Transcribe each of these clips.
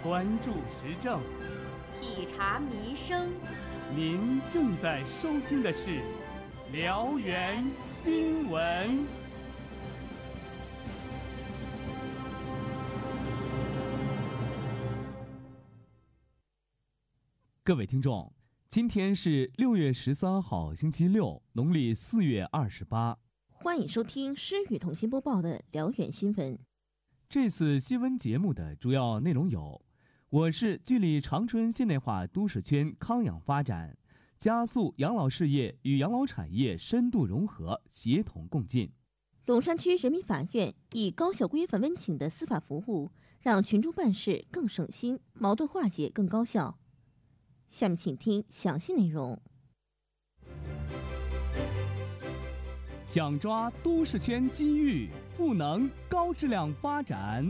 关注时政， 体察民生。 您正在收听的是辽源新闻。各位听众，今天是6月13号，星期六，农历4月28。 欢迎收听施雨同新播报的辽源新闻。 这次新闻节目的主要内容有：我市聚力长春现代化都市圈康养发展，加速养老事业与养老产业深度融合，协同共进。 陇山区人民法院以高效规范温情的司法服务，让群众办事更省心，矛盾化解更高效。下面请听详细内容。 抢抓都市圈机遇，赋能高质量发展。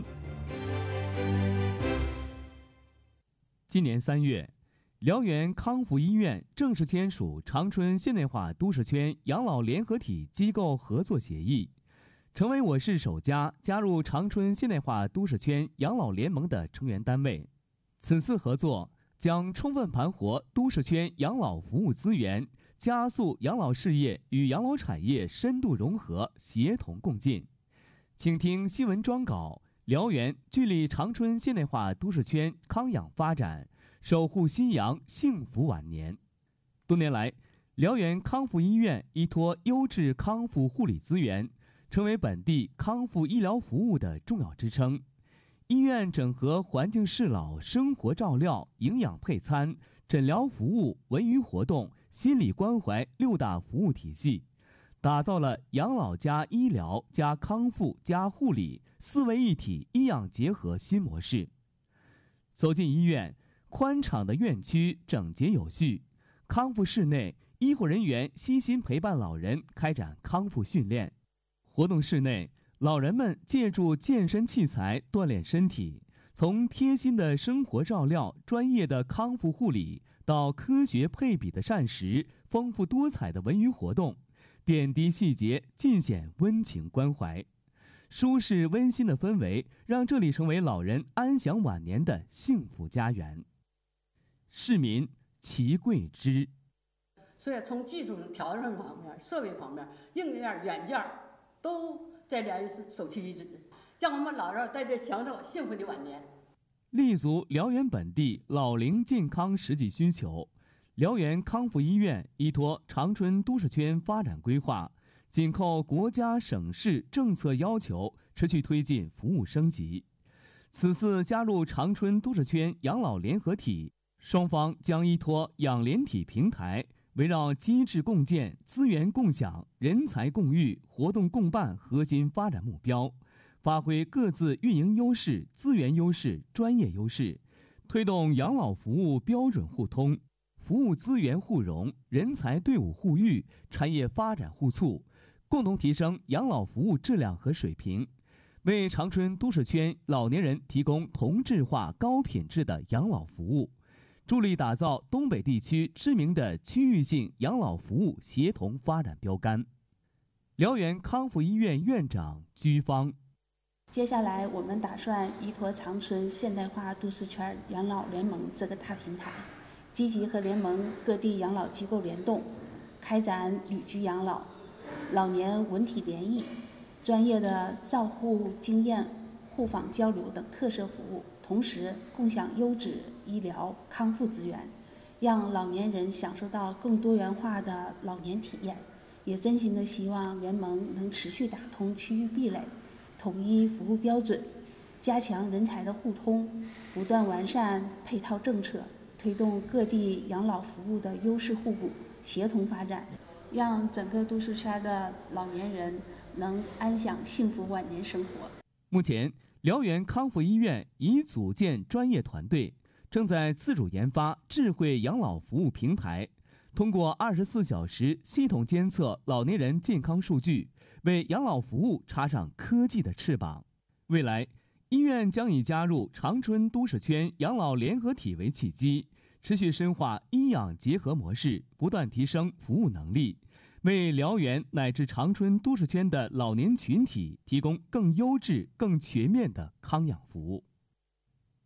今年3月，辽源康复医院正式签署长春现代化都市圈养老联合体机构合作协议，成为我市首家加入长春现代化都市圈养老联盟的成员单位。此次合作将充分盘活都市圈养老服务资源，加速养老事业与养老产业深度融合，协同共进。请听新闻专稿：辽源聚力长春现代化都市圈康养发展，守护新阳幸福晚年。多年来，辽源康复医院依托优质康复护理资源，成为本地康复医疗服务的重要支撑。医院整合环境适老、生活照料、营养配餐、诊疗服务、文娱活动、心理关怀6大服务体系，打造了养老加医疗加康复加护理4位一体医养结合新模式。走进医院，宽敞的院区整洁有序，康复室内医护人员悉心陪伴老人开展康复训练，活动室内老人们借助健身器材锻炼身体，从贴心的生活照料、专业的康复护理到科学配比的膳食、丰富多彩的文娱活动，点滴细节尽显温情关怀。舒适温馨的氛围让这里成为老人安享晚年的幸福家园。市民齐贵之。 所以从技术调整方面、设备方面、硬件、软件都在辽源首屈一指，让我们老人在这享受幸福的晚年。 立足辽源本地老龄健康实际需求，辽源康复医院依托长春都市圈发展规划，紧扣国家省市政策要求，持续推进服务升级。此次加入长春都市圈养老联合体，双方将依托养联体平台，围绕机制共建、资源共享、人才共育、活动共办核心发展目标，发挥各自运营优势、资源优势、专业优势，推动养老服务标准互通、服务资源互融、人才队伍互育、产业发展互促，共同提升养老服务质量和水平，为长春都市圈老年人提供同质化、高品质的养老服务，助力打造东北地区知名的区域性养老服务协同发展标杆。辽源康复医院院长居芳。 接下来我们打算依托长春现代化都市圈养老联盟这个大平台，积极和联盟各地养老机构联动，开展旅居养老、老年文体联谊、专业的照护经验、互访交流等特色服务，同时共享优质医疗康复资源，让老年人享受到更多元化的老年体验。也真心的希望联盟能持续打通区域壁垒，统一服务标准，加强人才的互通，不断完善配套政策，推动各地养老服务的优势互补、协同发展，让整个都市圈的老年人能安享幸福晚年生活。 目前，辽源康复医院已组建专业团队，正在自主研发智慧养老服务平台，通过24小时系统监测老年人健康数据，为养老服务插上科技的翅膀。未来，医院将以加入长春都市圈养老联合体为契机，持续深化医养结合模式，不断提升服务能力，为辽源乃至长春都市圈的老年群体提供更优质、更全面的康养服务。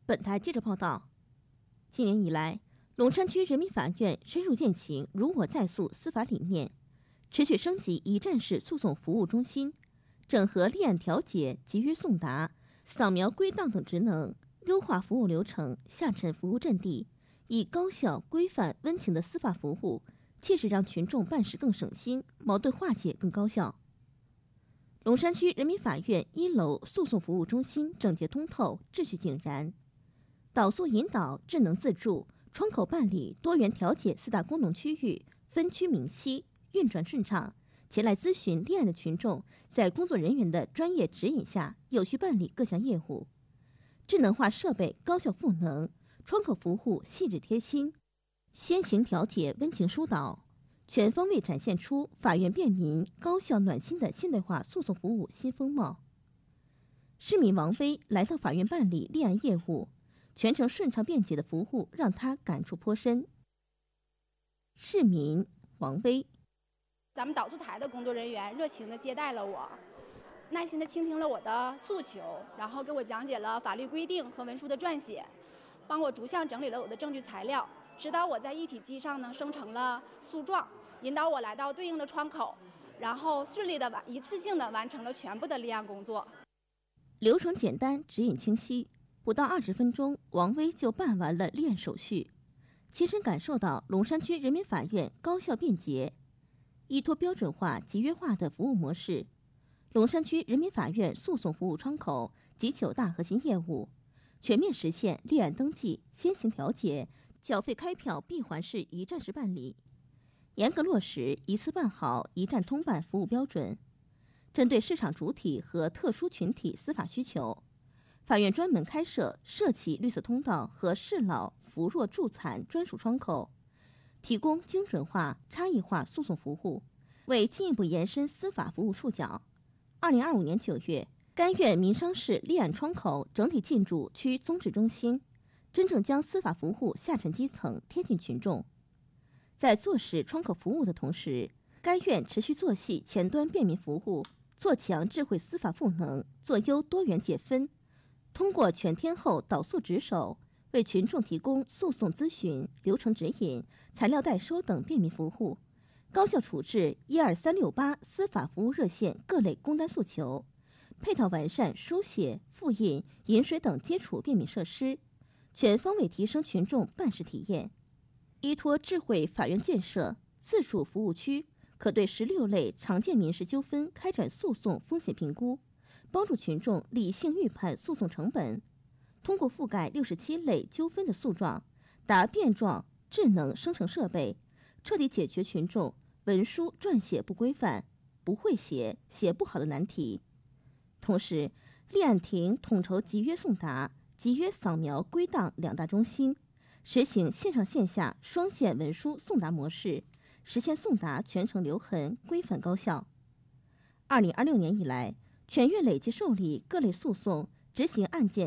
本台记者报道，今年以来，龙山区人民法院深入践行“如我在诉”司法理念，持续升级一站式诉讼服务中心，整合立案调解、集约送达、扫描归档等职能，优化服务流程，下沉服务阵地，以高效、规范、温情的司法服务，切实让群众办事更省心，矛盾化解更高效。龙山区人民法院1楼诉讼服务中心整洁通透，秩序井然，导诉引导、智能自助、窗口办理、多元调解4大功能区域分区明晰，运转顺畅。前来咨询立案的群众，在工作人员的专业指引下，有序办理各项业务。智能化设备高效赋能，窗口服务细致贴心，先行调解温情疏导，全方位展现出法院便民、高效暖心的现代化诉讼服务新风貌。市民王威来到法院办理立案业务，全程顺畅便捷的服务让他感触颇深。市民王威： 咱们导诉台的工作人员热情地接待了我，耐心地倾听了我的诉求，然后给我讲解了法律规定和文书的撰写，帮我逐项整理了我的证据材料，指导我在一体机上生成了诉状，引导我来到对应的窗口，然后顺利的一次性的完成了全部的立案工作。 流程简单，指引清晰，不到20分钟，王威就办完了立案手续，亲身感受到龙山区人民法院高效便捷。依托标准化、集约化的服务模式，龙山区人民法院诉讼服务窗口集9大核心业务，全面实现立案登记、先行调解、缴费开票闭环式一站式办理，严格落实一次办好、一站通办服务标准。针对市场主体和特殊群体司法需求，法院专门开设社企绿色通道和适老扶弱助残专属窗口，提供精准化、差异化诉讼服务，为进一步延伸司法服务触角。2025年9月，该院民商事立案窗口整体进驻区宗治中心，真正将司法服务下沉基层，贴近群众。在做实窗口服务的同时，该院持续做细前端便民服务，做强智慧司法赋能，做优多元解分，通过全天候导诉值守，为群众提供诉讼咨询、流程指引、材料代收等便民服务，高效处置12368司法服务热线各类工单诉求，配套完善书写、复印、饮水等基础便民设施，全方位提升群众办事体验。依托智慧法院建设自主服务区，可对16类常见民事纠纷开展诉讼风险评估，帮助群众理性预判诉讼成本。通过覆盖67类纠纷的诉状，答辩状智能生成设备，彻底解决群众文书撰写不规范、不会写、写不好的难题。同时，立案庭统筹集约送达、集约扫描归档2大中心，实行线上线下双线文书送达模式，实现送达全程留痕、规范高效。2026年以来，全院累计受理各类诉讼执行案件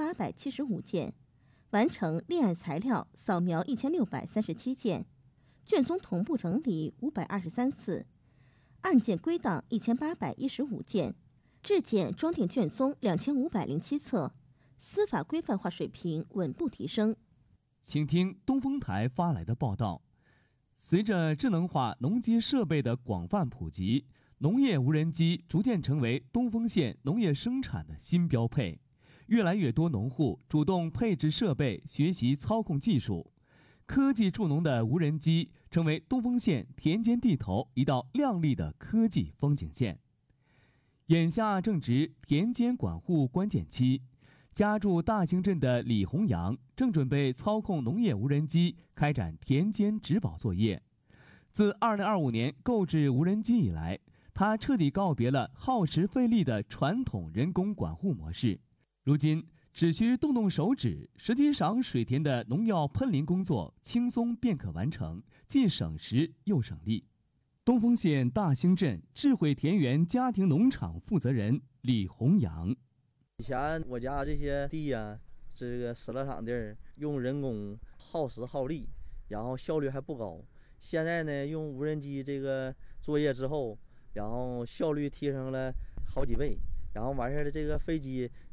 2875件，完成立案材料扫描1637件，卷宗同步整理523次，案件归档1815件，质检装订卷宗2507册，司法规范化水平稳步提升。 请听东风台发来的报道。随着智能化农机设备的广泛普及，农业无人机逐渐成为东丰县农业生产的新标配。越来越多农户主动配置设备，学习操控技术。科技助农的无人机成为东丰县田间地头一道亮丽的科技风景线。眼下正值田间管护关键期，家住大兴镇的李洪阳正准备操控农业无人机开展田间植保作业。自2025年购置无人机以来，他彻底告别了耗时费力的传统人工管护模式。如今只需动动手指，实际上水田的农药喷淋工作轻松便可完成，既省时又省力。东丰县大兴镇智慧田园家庭农场负责人李洪阳： 以前我家这些地呀，这个死了场地儿，用人工耗时耗力，然后效率还不高。现在呢，用无人机这个作业之后，然后效率提升了好几倍，然后完事儿的这个飞机